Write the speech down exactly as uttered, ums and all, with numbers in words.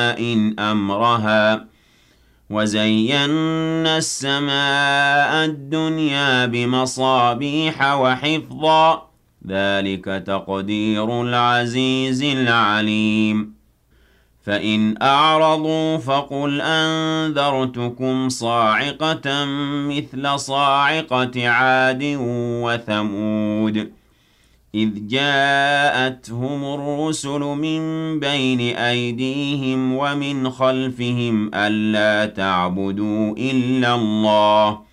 إن أمرها وزينا السماء الدنيا بمصابيح وحفظا ذلك تقدير العزيز العليم فإن أعرضوا فقل أنذرتكم صاعقة مثل صاعقة عاد وثمود إذ جاءتهم الرسل من بين أيديهم ومن خلفهم ألا تعبدوا إلا الله